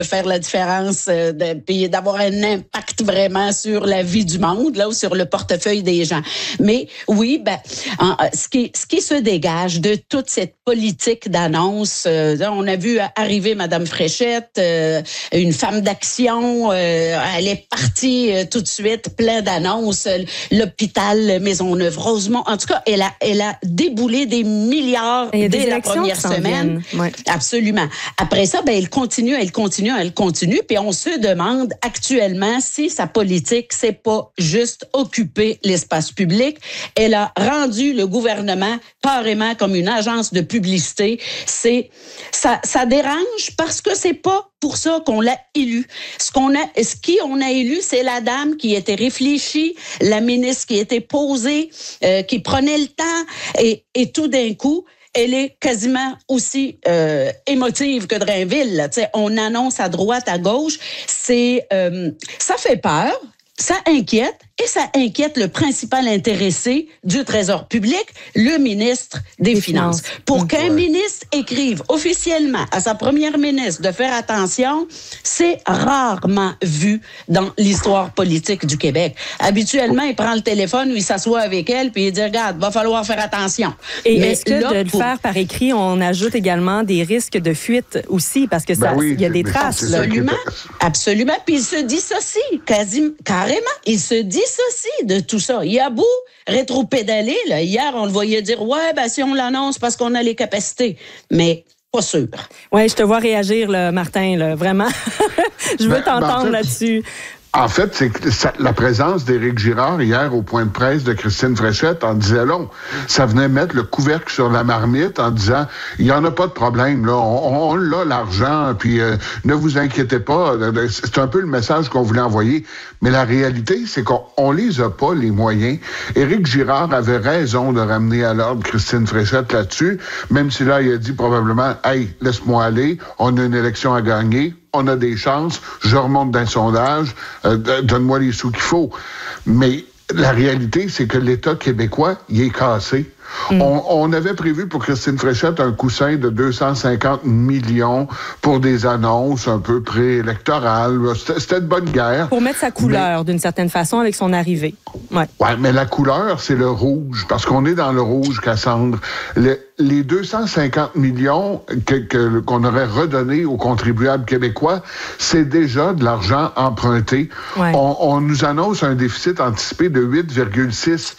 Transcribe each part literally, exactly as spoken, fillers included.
faire la différence, euh, de, puis d'avoir un impact vraiment sur la vie du monde, là, ou sur le portefeuille des gens. Mais oui, ben, en, ce qui, ce qui se dégage de toute cette politique d'annonce, euh, on a vu arriver Madame Fréchette, euh, une femme d'action, euh, elle est partie euh, tout de suite, plein d'annonces, euh, l'hôpital Maisonneuve-Rosemont, en tout cas, elle a, elle a déboulé des milliards dès des la première semaine. Ouais. Absolument. Après ça, ben, elle continue, elle continue, elle continue, puis on se demande actuellement si sa politique, c'est pas juste occuper l'espace public. Elle a rendu le gouvernement carrément comme une agence de publicité. C'est, ça, ça dérange parce que c'est pas pour ça qu'on l'a élu. Ce qu'on a, ce qui on a élu, c'est la dame qui était réfléchie, la ministre qui était posée, euh, qui prenait le temps, et, et tout d'un coup, elle est quasiment aussi euh, émotive que Drainville. Là. On annonce à droite, à gauche. C'est, euh, ça fait peur, ça inquiète, et ça inquiète le principal intéressé du Trésor public, le ministre des, des Finances. Finances. Pour mmh. qu'un ouais. ministre écrive officiellement à sa première ministre de faire attention, c'est rarement vu dans l'histoire politique du Québec. Habituellement, il prend le téléphone ou il s'assoit avec elle puis il dit, regarde, va falloir faire attention. Et Mais est-ce que là, de le pour... faire par écrit, on ajoute également des risques de fuite aussi, parce que ça, ben oui, il y a des traces. Absolument, absolument. Puis il se dissocie, quasi, carrément, il se dissocie de tout ça. Il a beau rétro-pédaler, là. Hier, on le voyait dire, ouais, ben, si on l'annonce parce qu'on a les capacités. Mais pas sûr. Oui, je te vois réagir, là, Martin, là, vraiment. Je veux ben, t'entendre ben en fait, là-dessus. En fait, c'est que ça, la présence d'Éric Girard hier au point de presse de Christine Fréchette en disait long. Ça venait mettre le couvercle sur la marmite en disant, il n'y en a pas de problème, là, on, on l'a l'argent, puis euh, ne vous inquiétez pas. C'est un peu le message qu'on voulait envoyer. Mais la réalité, c'est qu'on on les a pas, les moyens. Éric Girard avait raison de ramener à l'ordre Christine Fréchette là-dessus, même si là, il a dit probablement, hey, laisse-moi aller, on a une élection à gagner. On a des chances, je remonte d'un sondage, euh, donne-moi les sous qu'il faut. Mais la réalité, c'est que l'État québécois, il est cassé. Mm. On, on avait prévu pour Christine Fréchette un coussin de deux cent cinquante millions pour des annonces un peu préélectorales. C'était, c'était de bonne guerre. Pour mettre sa couleur, mais, d'une certaine façon, avec son arrivée. Ouais. Ouais, mais la couleur, c'est le rouge, parce qu'on est dans le rouge, Cassandre. Le, les deux cent cinquante millions que, que, qu'on aurait redonnés aux contribuables québécois, c'est déjà de l'argent emprunté. Ouais. On, on nous annonce un déficit anticipé de huit virgule six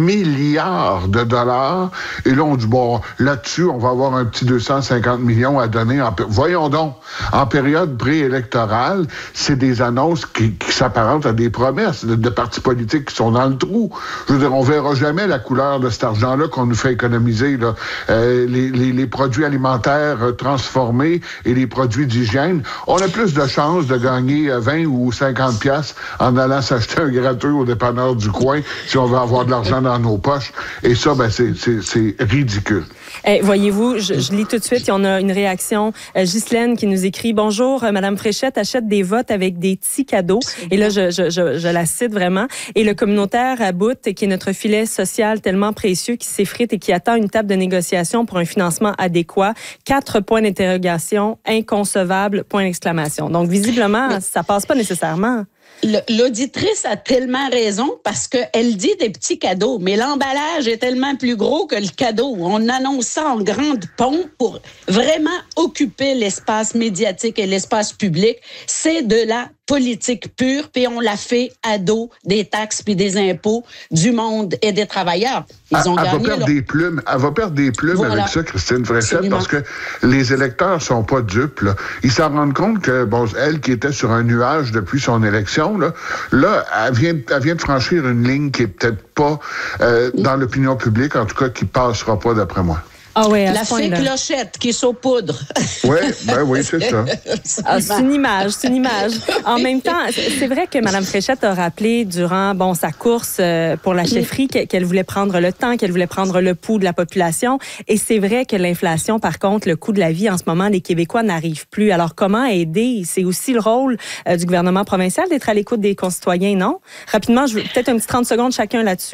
milliards de dollars. Et là, on dit, bon, là-dessus, on va avoir un petit deux cent cinquante millions à donner. En, voyons donc, en période préélectorale, c'est des annonces qui, qui s'apparentent à des promesses de, de partis politiques qui sont dans le trou. Je veux dire, on verra jamais la couleur de cet argent-là qu'on nous fait économiser, là. Euh, les, les, les produits alimentaires transformés et les produits d'hygiène. On a plus de chances de gagner vingt ou cinquante piastres en allant s'acheter un gratteux au dépanneur du coin si on veut avoir de l'argent dans nos poches. Et ça, ben, c'est, c'est, c'est ridicule. Eh, voyez-vous, je, je lis tout de suite, on a une réaction. Euh, Ghislaine qui nous écrit « Bonjour, euh, Madame Fréchette achète des votes avec des petits cadeaux. » Et là, je, je, je, je la cite vraiment. Et le communautaire à bout, qui est notre filet social tellement précieux, qui s'effrite et qui attend une table de négociation pour un financement adéquat. Quatre points d'interrogation, inconcevable, point d'exclamation. Donc, visiblement, Mais... ça passe pas nécessairement. L'auditrice a tellement raison parce qu'elle dit des petits cadeaux, mais l'emballage est tellement plus gros que le cadeau. On annonce ça en grande pompe pour vraiment occuper l'espace médiatique et l'espace public. C'est de la politique pure, puis on l'a fait à dos des taxes puis des impôts du monde et des travailleurs. Ils elle, ont elle gagné. Va perdre leur... des plumes. Elle va perdre des plumes voilà. avec ça, Christine Fréchette, Absolument. Parce que les électeurs sont pas dupes. Là. Ils s'en rendent compte que, bon, elle qui était sur un nuage depuis son élection, là, là elle, vient, elle vient de franchir une ligne qui est peut-être pas euh, mm. dans l'opinion publique, en tout cas qui passera pas d'après moi. Ah ouais, la fée clochette qui saupoudre. Oui, ben oui, c'est ça. Ah, c'est une image, c'est une image. En même temps, c'est vrai que Mme Fréchette a rappelé durant bon sa course pour la chefferie qu'elle voulait prendre le temps, qu'elle voulait prendre le pouls de la population. Et c'est vrai que l'inflation, par contre, le coût de la vie en ce moment, les Québécois n'arrivent plus. Alors, comment aider? C'est aussi le rôle euh, du gouvernement provincial d'être à l'écoute des concitoyens, non? Rapidement, je veux peut-être un petit trente secondes chacun là-dessus, là.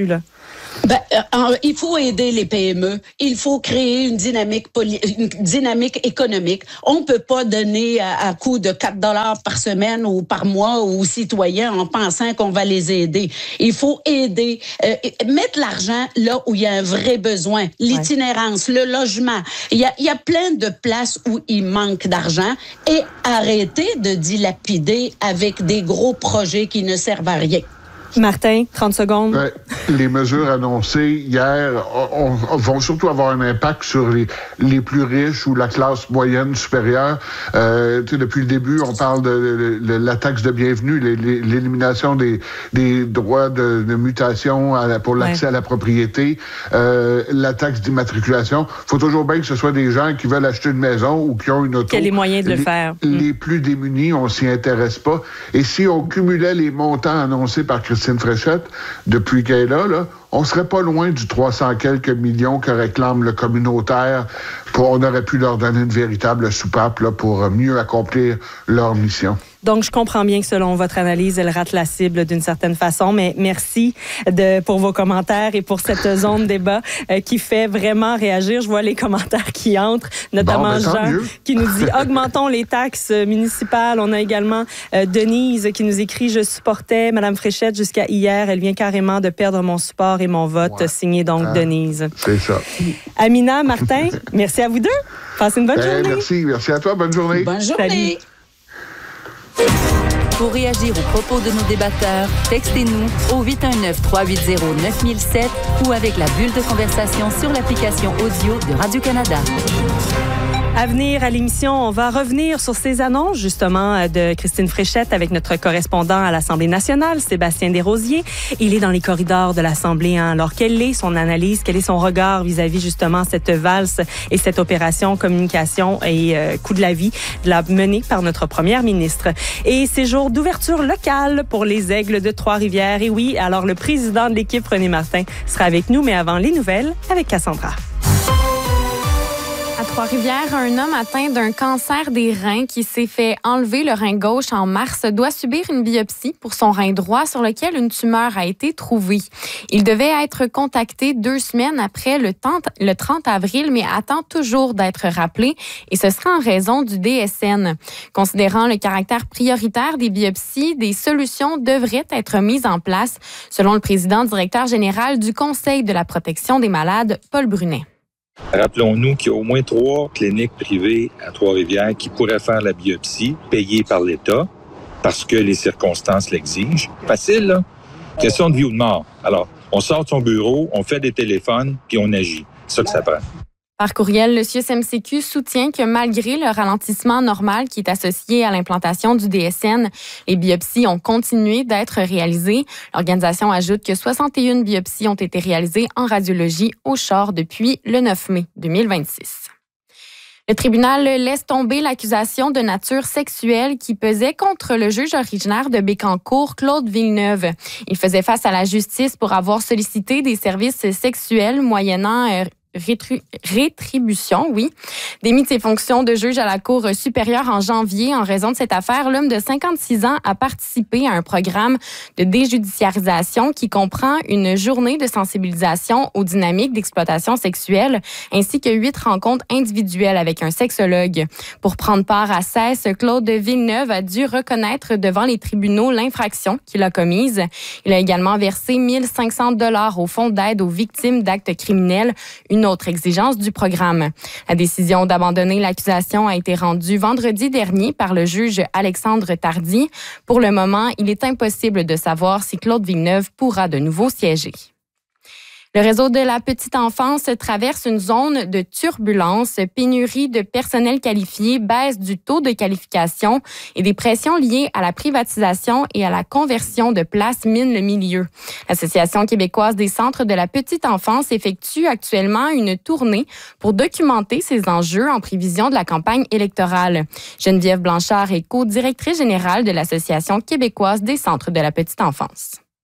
Ben, euh, il faut aider les P M E. Il faut créer une dynamique poli- une dynamique économique. On peut pas donner à, à coût de quatre dollars par semaine ou par mois aux citoyens en pensant qu'on va les aider. Il faut aider, euh, mettre l'argent là où il y a un vrai besoin. L'itinérance, ouais. Le logement. Il y a, il y a plein de places où il manque d'argent et arrêter de dilapider avec des gros projets qui ne servent à rien. Martin, trente secondes. Ouais, les mesures annoncées hier on, on, vont surtout avoir un impact sur les, les plus riches ou la classe moyenne supérieure. Euh, depuis le début, on parle de, de, de la taxe de bienvenue, les, les, l'élimination des, des droits de, de mutation à la, pour l'accès ouais. à la propriété, euh, la taxe d'immatriculation. Il faut toujours bien que ce soit des gens qui veulent acheter une maison ou qui ont une auto. Qui a les moyens de les, le faire. Les plus démunis, on s'y intéresse pas. Et si on cumulait les montants annoncés par Christine Fréchette, depuis qu'elle est là, là, on serait pas loin du trois cents quelques millions que réclame le communautaire. Pour, on aurait pu leur donner une véritable soupape là, pour mieux accomplir leur mission. Donc, je comprends bien que selon votre analyse, elle rate la cible d'une certaine façon, mais merci de, pour vos commentaires et pour cette zone débat euh, qui fait vraiment réagir. Je vois les commentaires qui entrent, notamment bon, ben, Jean mieux. Qui nous dit « Augmentons les taxes municipales ». On a également euh, Denise qui nous écrit « Je supportais Mme Fréchette jusqu'à hier. Elle vient carrément de perdre mon support et mon vote. Ouais. » Signé donc ah, Denise. C'est ça. Amina, Martin, merci à vous deux. Passez une bonne ben, journée. Merci. Merci à toi. Bonne journée. Bonne journée. Salut. Pour réagir aux propos de nos débatteurs, textez-nous au huit un neuf, trois huit zéro, neuf mille sept ou avec la bulle de conversation sur l'application audio de Radio-Canada. À venir à l'émission, on va revenir sur ces annonces justement de Christine Fréchette avec notre correspondant à l'Assemblée nationale, Sébastien Desrosiers. Il est dans les corridors de l'Assemblée. Hein. Alors, quelle est son analyse? Quel est son regard vis-à-vis justement cette valse et cette opération communication et euh, coût de la vie de la menée par notre première ministre? Et ces jours d'ouverture locale pour les Aigles de Trois-Rivières. Et oui, alors le président de l'équipe, René Martin, sera avec nous, mais avant les nouvelles avec Cassandra. À Trois-Rivières, un homme atteint d'un cancer des reins qui s'est fait enlever le rein gauche en mars doit subir une biopsie pour son rein droit sur lequel une tumeur a été trouvée. Il devait être contacté deux semaines après le trente avril, mais attend toujours d'être rappelé et ce sera en raison du D S N. Considérant le caractère prioritaire des biopsies, des solutions devraient être mises en place, selon le président directeur général du Conseil de la protection des malades, Paul Brunet. Rappelons-nous qu'il y a au moins trois cliniques privées à Trois-Rivières qui pourraient faire la biopsie payée par l'État parce que les circonstances l'exigent. Facile, là? Question de vie ou de mort. Alors, on sort de son bureau, on fait des téléphones, puis on agit. C'est ça que ça prend. Par courriel, le C I S M C Q soutient que malgré le ralentissement normal qui est associé à l'implantation du D S N, les biopsies ont continué d'être réalisées. L'organisation ajoute que soixante et une biopsies ont été réalisées en radiologie au Char depuis le neuf mai deux mille vingt-six. Le tribunal laisse tomber l'accusation de nature sexuelle qui pesait contre le juge originaire de Bécancour, Claude Villeneuve. Il faisait face à la justice pour avoir sollicité des services sexuels moyennant euh, Rétru- rétribution, oui. Démis de ses fonctions de juge à la Cour supérieure en janvier en raison de cette affaire, l'homme de cinquante-six ans a participé à un programme de déjudiciarisation qui comprend une journée de sensibilisation aux dynamiques d'exploitation sexuelle ainsi que huit rencontres individuelles avec un sexologue. Pour prendre part à seize, Claude Villeneuve a dû reconnaître devant les tribunaux l'infraction qu'il a commise. Il a également versé mille cinq cents dollars au fonds d'aide aux victimes d'actes criminels, une autre exigence du programme. La décision d'abandonner l'accusation a été rendue vendredi dernier par le juge Alexandre Tardy. Pour le moment, il est impossible de savoir si Claude Villeneuve pourra de nouveau siéger. Le réseau de la petite enfance traverse une zone de turbulence, pénurie de personnel qualifié, baisse du taux de qualification et des pressions liées à la privatisation et à la conversion de places minent le milieu. L'Association québécoise des centres de la petite enfance effectue actuellement une tournée pour documenter ces enjeux en prévision de la campagne électorale. Geneviève Blanchard est co-directrice générale de l'Association québécoise des centres de la petite enfance.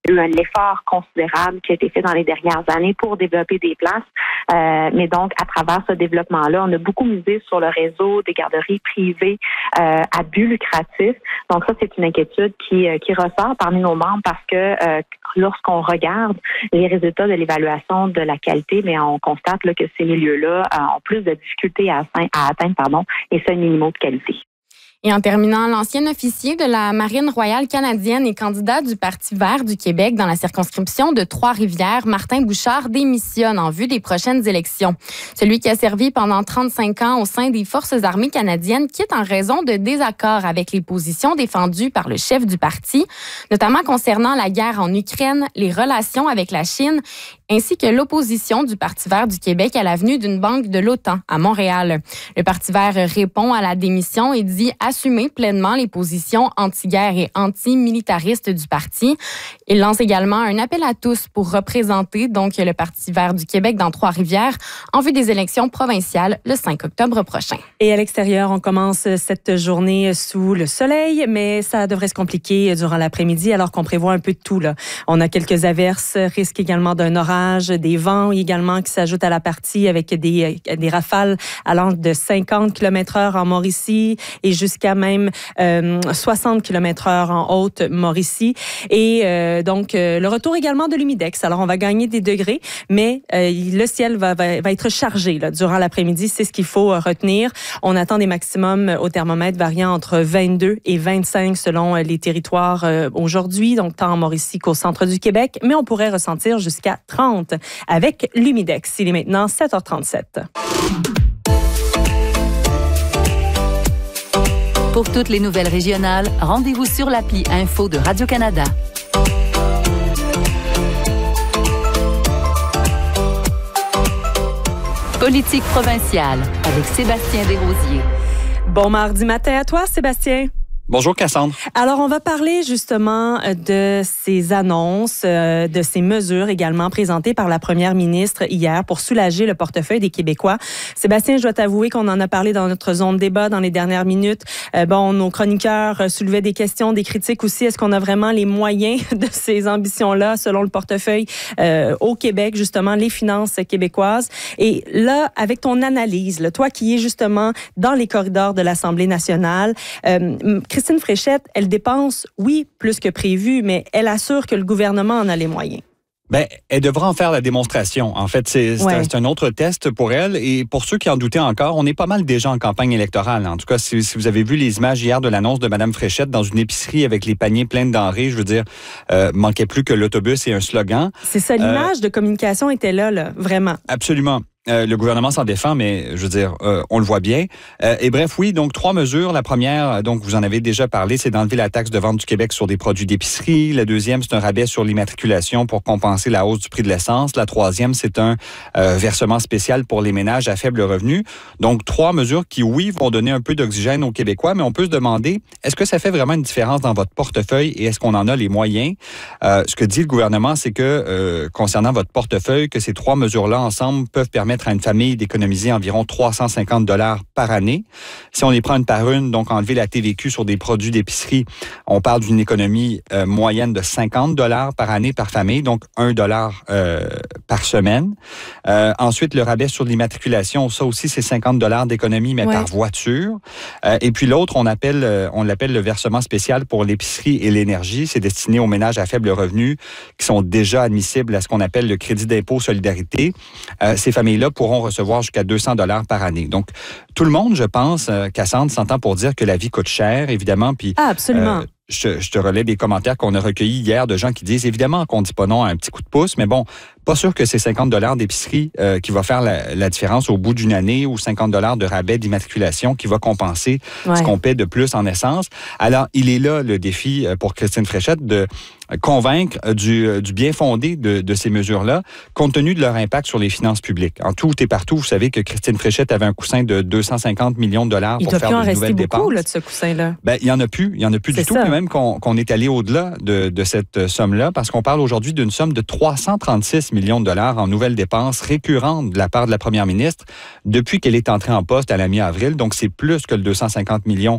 Il y a eu un effort considérable qui a été fait dans les dernières années pour développer des places. Euh, mais donc, à travers ce développement-là, on a beaucoup misé sur le réseau des garderies privées euh, à but lucratif. Donc ça, c'est une inquiétude qui, euh, qui ressort parmi nos membres parce que euh, lorsqu'on regarde les résultats de l'évaluation de la qualité, mais on constate là, que ces milieux-là euh, ont plus de difficultés à, à atteindre pardon, les seuils minimaux de qualité. Et en terminant, l'ancien officier de la Marine royale canadienne et candidat du Parti vert du Québec dans la circonscription de Trois-Rivières, Martin Bouchard, démissionne en vue des prochaines élections. Celui qui a servi pendant trente-cinq ans au sein des Forces armées canadiennes quitte en raison de désaccords avec les positions défendues par le chef du parti, notamment concernant la guerre en Ukraine, les relations avec la Chine, ainsi que l'opposition du Parti vert du Québec à l'avenue d'une banque de l'OTAN à Montréal. Le Parti vert répond à la démission et dit assumer pleinement les positions anti-guerre et anti-militaristes du parti. Il lance également un appel à tous pour représenter donc le Parti vert du Québec dans Trois-Rivières en vue des élections provinciales le cinq octobre prochain. Et à l'extérieur, on commence cette journée sous le soleil, mais ça devrait se compliquer durant l'après-midi alors qu'on prévoit un peu de tout, là. On a quelques averses, risque également d'un orage, des vents également qui s'ajoutent à la partie avec des, des rafales allant de cinquante kilomètres heure en Mauricie et jusqu'à même euh, soixante kilomètres heure en Haute-Mauricie. Et euh, donc, euh, le retour également de l'humidex. Alors, on va gagner des degrés, mais euh, le ciel va, va, va être chargé là, durant l'après-midi. C'est ce qu'il faut euh, retenir. On attend des maximums au thermomètre variant entre vingt-deux et vingt-cinq selon euh, les territoires euh, aujourd'hui, donc tant en Mauricie qu'au centre du Québec, mais on pourrait ressentir jusqu'à trente avec l'humidex. Il est maintenant sept heures trente-sept. Pour toutes les nouvelles régionales, rendez-vous sur l'appli Info de Radio-Canada. Politique provinciale avec Sébastien Desrosiers. Bon mardi matin à toi, Sébastien. Bonjour Cassandre. Alors, on va parler justement de ces annonces, de ces mesures également présentées par la première ministre hier pour soulager le portefeuille des Québécois. Sébastien, je dois t'avouer qu'on en a parlé dans notre zone débat dans les dernières minutes. Euh, bon, nos chroniqueurs soulevaient des questions, des critiques aussi. Est-ce qu'on a vraiment les moyens de ces ambitions-là selon le portefeuille euh, au Québec, justement, les finances québécoises? Et là, avec ton analyse, là, toi qui es justement dans les corridors de l'Assemblée nationale, euh, Christine Fréchette, elle dépense, oui, plus que prévu, mais elle assure que le gouvernement en a les moyens. Ben, elle devra en faire la démonstration. En fait, c'est, c'est, ouais. c'est un autre test pour elle. Et pour ceux qui en doutaient encore, on est pas mal déjà en campagne électorale. En tout cas, si, si vous avez vu les images hier de l'annonce de Mme Fréchette dans une épicerie avec les paniers pleins de denrées, je veux dire, euh, manquait plus que l'autobus et un slogan. C'est ça, l'image euh, de communication était là, là, vraiment. Absolument. Euh, le gouvernement s'en défend, mais je veux dire, euh, on le voit bien. Euh, et bref, oui, donc trois mesures. La première, donc vous en avez déjà parlé, c'est d'enlever la taxe de vente du Québec sur des produits d'épicerie. La deuxième, c'est un rabais sur l'immatriculation pour compenser la hausse du prix de l'essence. La troisième, c'est un euh, versement spécial pour les ménages à faible revenu. Donc trois mesures qui, oui, vont donner un peu d'oxygène aux Québécois, mais on peut se demander, est-ce que ça fait vraiment une différence dans votre portefeuille et est-ce qu'on en a les moyens? Euh, ce que dit le gouvernement, c'est que, euh, concernant votre portefeuille, que ces trois mesures-là ensemble peuvent permettre à une famille d'économiser environ trois cent cinquante dollars par année. Si on les prend une par une, donc enlever la T V Q sur des produits d'épicerie, on parle d'une économie euh, moyenne de cinquante dollars par année par famille, donc un dollar euh, par semaine. Euh, ensuite, le rabais sur l'immatriculation, ça aussi, c'est cinquante dollars d'économie, mais ouais. par voiture. Euh, et puis l'autre, on appelle, euh, on l'appelle le versement spécial pour l'épicerie et l'énergie. C'est destiné aux ménages à faible revenu qui sont déjà admissibles à ce qu'on appelle le crédit d'impôt solidarité. Euh, ces familles-là pourront recevoir jusqu'à deux cents dollars par année. Donc, tout le monde, je pense, euh, Cassandre, s'entend pour dire que la vie coûte cher, évidemment. Puis, ah, absolument. Euh, je, je te relais des commentaires qu'on a recueillis hier de gens qui disent, évidemment, qu'on ne dit pas non à un petit coup de pouce, mais bon, pas sûr que c'est cinquante dollars d'épicerie euh, qui va faire la, la différence au bout d'une année ou cinquante dollars de rabais d'immatriculation qui va compenser ouais. ce qu'on paie de plus en essence. Alors, il est là le défi pour Christine Fréchette de convaincre du, du bien fondé de, de ces mesures-là, compte tenu de leur impact sur les finances publiques. En tout et partout, vous savez que Christine Fréchette avait un coussin de deux cent cinquante millions de dollars pour faire de nouvelles dépenses. Il doit plus en rester beaucoup là, de ce coussin-là. Ben, il n'y en a plus. Il n'y en a plus c'est du tout. Puis même qu'on, qu'on est allé au-delà de, de cette somme-là, parce qu'on parle aujourd'hui d'une somme de trois cent trente-six millions de dollars en nouvelles dépenses récurrentes de la part de la première ministre depuis qu'elle est entrée en poste à la mi-avril. Donc, c'est plus que le deux cent cinquante millions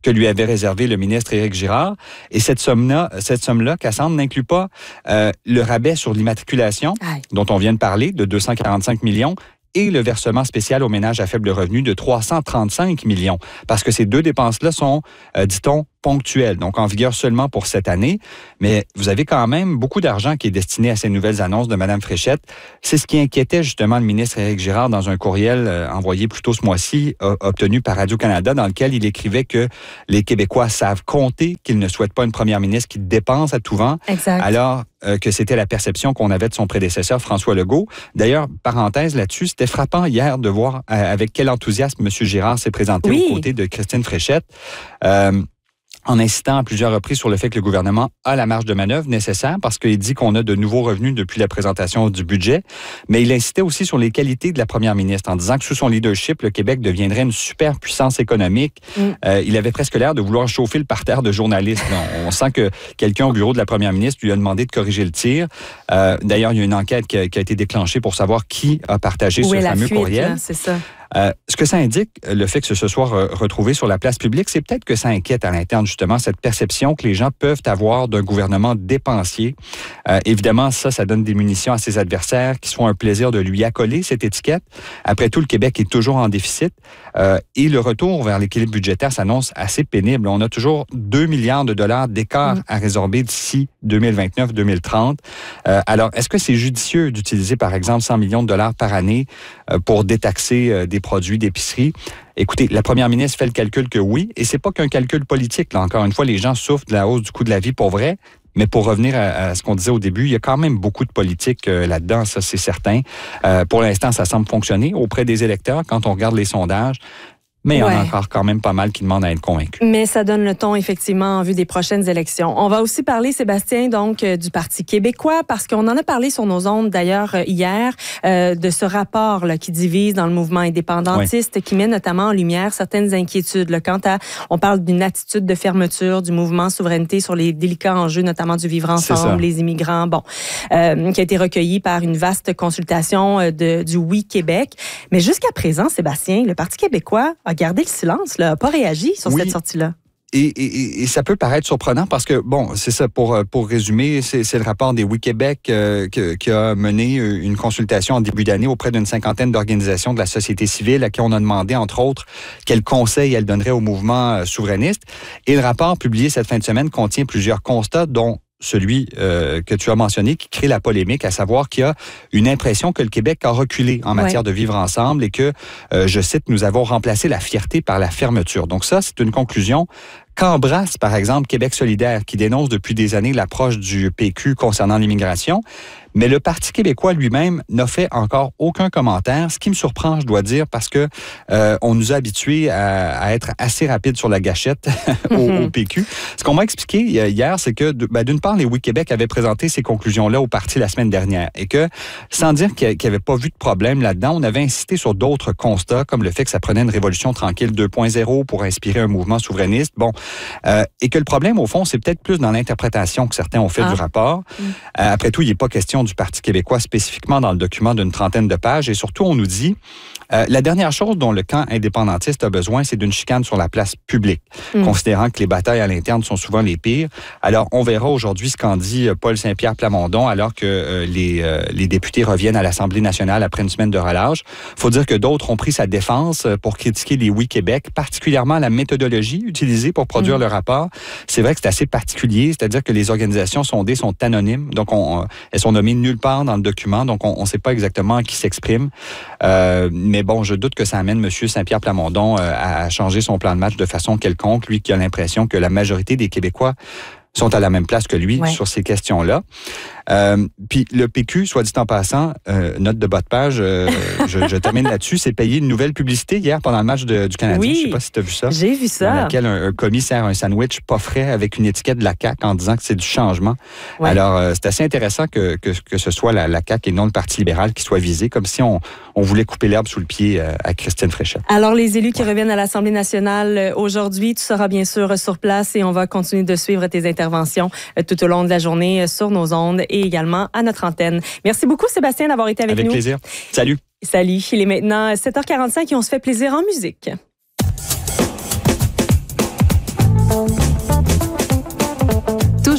que lui avait réservé le ministre Éric Girard. Et cette somme-là, cette somme-là, Cassandre, n'inclut pas euh, le rabais sur l'immatriculation, Aïe. dont on vient de parler, de deux cent quarante-cinq millions, et le versement spécial aux ménages à faible revenu de trois cent trente-cinq millions. Parce que ces deux dépenses-là sont, euh, dit-on, ponctuelles, donc en vigueur seulement pour cette année. Mais vous avez quand même beaucoup d'argent qui est destiné à ces nouvelles annonces de Mme Fréchette. C'est ce qui inquiétait justement le ministre Éric Girard dans un courriel euh, envoyé plus tôt ce mois-ci, euh, obtenu par Radio-Canada, dans lequel il écrivait que les Québécois savent compter, qu'ils ne souhaitent pas une première ministre qui dépense à tout vent. Exact. Alors euh, que c'était la perception qu'on avait de son prédécesseur, François Legault. D'ailleurs, parenthèse là-dessus, c'était frappant hier de voir euh, avec quel enthousiasme M. Girard s'est présenté oui. aux côtés de Christine Fréchette. Euh, en insistant à plusieurs reprises sur le fait que le gouvernement a la marge de manœuvre nécessaire parce qu'il dit qu'on a de nouveaux revenus depuis la présentation du budget, mais il insistait aussi sur les qualités de la première ministre en disant que sous son leadership, le Québec deviendrait une super puissance économique. Mm. Euh, il avait presque l'air de vouloir chauffer le parterre de journalistes. On, on sent que quelqu'un au bureau de la première ministre lui a demandé de corriger le tir. Euh, d'ailleurs, il y a une enquête qui a, qui a été déclenchée pour savoir qui a partagé Où ce fameux fuite, courriel. Là, c'est ça. Euh, ce que ça indique, le fait que ce soit retrouvé sur la place publique, c'est peut-être que ça inquiète à l'interne justement cette perception que les gens peuvent avoir d'un gouvernement dépensier. Euh, évidemment, ça, ça donne des munitions à ses adversaires qui se font un plaisir de lui accoler cette étiquette. Après tout, le Québec est toujours en déficit euh, et le retour vers l'équilibre budgétaire s'annonce assez pénible. On a toujours deux milliards de dollars d'écart mmh. à résorber d'ici deux mille vingt-neuf deux mille trente. Euh, alors, est-ce que c'est judicieux d'utiliser, par exemple, cent millions de dollars par année euh, pour détaxer euh, des produits d'épicerie? Écoutez, la première ministre fait le calcul que oui, et c'est pas qu'un calcul politique. Là, encore une fois, les gens souffrent de la hausse du coût de la vie pour vrai. Mais pour revenir à, à ce qu'on disait au début, il y a quand même beaucoup de politique euh, là-dedans, ça c'est certain. Euh, pour l'instant, ça semble fonctionner auprès des électeurs quand on regarde les sondages. Mais il y en a encore quand même pas mal qui demandent à être convaincus. Mais ça donne le ton, effectivement, en vue des prochaines élections. On va aussi parler, Sébastien, donc, du Parti québécois, parce qu'on en a parlé sur nos ondes, d'ailleurs, hier, euh, de ce rapport là, qui divise dans le mouvement indépendantiste, oui. qui met notamment en lumière certaines inquiétudes. Là, quant à, on parle d'une attitude de fermeture du mouvement souveraineté sur les délicats enjeux, notamment du vivre ensemble, les immigrants, bon, euh, qui a été recueilli par une vaste consultation de, du Oui Québec. Mais jusqu'à présent, Sébastien, le Parti québécois a gardé le silence, n'a pas réagi sur oui. cette sortie-là. Et, et, et ça peut paraître surprenant parce que, bon, c'est ça, pour, pour résumer, c'est, c'est le rapport des Oui Québec euh, qui, qui a mené une consultation en début d'année auprès d'une cinquantaine d'organisations de la société civile à qui on a demandé, entre autres, quels conseils elle donnerait au mouvement souverainiste. Et le rapport publié cette fin de semaine contient plusieurs constats, dont celui euh, que tu as mentionné, qui crée la polémique, à savoir qu'il y a une impression que le Québec a reculé en matière ouais. de vivre ensemble et que, euh, je cite, nous avons remplacé la fierté par la fermeture. Donc ça, c'est une conclusion qu'embrasse, par exemple, Québec solidaire, qui dénonce depuis des années l'approche du P Q concernant l'immigration. Mais le Parti québécois lui-même n'a fait encore aucun commentaire, ce qui me surprend, je dois dire, parce que euh, on nous a habitués à, à être assez rapides sur la gâchette au, mm-hmm. au P Q. Ce qu'on m'a expliqué hier, c'est que, ben, d'une part, les Oui Québec avaient présenté ces conclusions-là au Parti la semaine dernière et que, sans dire qu'il n'y avait pas vu de problème là-dedans, on avait insisté sur d'autres constats, comme le fait que ça prenait une révolution tranquille deux point zéro pour inspirer un mouvement souverainiste. Bon, euh, et que le problème, au fond, c'est peut-être plus dans l'interprétation que certains ont fait ah. du rapport. Mm. Euh, après tout, il n'est pas question du Parti québécois spécifiquement dans le document d'une trentaine de pages. Et surtout, on nous dit, euh, la dernière chose dont le camp indépendantiste a besoin, c'est d'une chicane sur la place publique, mmh. considérant que les batailles à l'interne sont souvent les pires. Alors, on verra aujourd'hui ce qu'en dit Paul Saint-Pierre Plamondon, alors que euh, les, euh, les députés reviennent à l'Assemblée nationale après une semaine de relâche. Il faut dire que d'autres ont pris sa défense pour critiquer les Oui Québec, particulièrement la méthodologie utilisée pour produire mmh. le rapport. C'est vrai que c'est assez particulier, c'est-à-dire que les organisations sondées sont anonymes, donc on, elles sont nommées nulle part dans le document, donc on ne sait pas exactement qui s'exprime. Euh, mais bon, je doute que ça amène M. Saint-Pierre Plamondon euh, à changer son plan de match de façon quelconque, lui qui a l'impression que la majorité des Québécois sont à la même place que lui ouais. sur ces questions-là. Euh, puis le P Q, soit dit en passant, euh, note de bas de page, euh, je, je termine là-dessus, c'est payé une nouvelle publicité hier pendant le match de, du Canadien. Oui, je ne sais pas si tu as vu ça. J'ai vu ça. Dans laquelle un, un commis sert un sandwich pas frais avec une étiquette de la C A Q en disant que c'est du changement. Ouais. Alors, euh, c'est assez intéressant que, que, que ce soit la, la C A Q et non le Parti libéral qui soit visé, comme si on, on voulait couper l'herbe sous le pied euh, à Christine Fréchette. Alors, les élus qui ouais. reviennent à l'Assemblée nationale aujourd'hui, tu seras bien sûr sur place et on va continuer de suivre tes interventions euh, tout au long de la journée euh, sur nos ondes et également à notre antenne. Merci beaucoup, Sébastien, d'avoir été avec, avec nous. Avec plaisir. Salut. Salut. Il est maintenant sept heures quarante-cinq et on se fait plaisir en musique.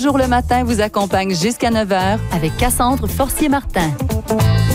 Bonjour le matin vous accompagne jusqu'à neuf heures avec Cassandre Forcier-Martin.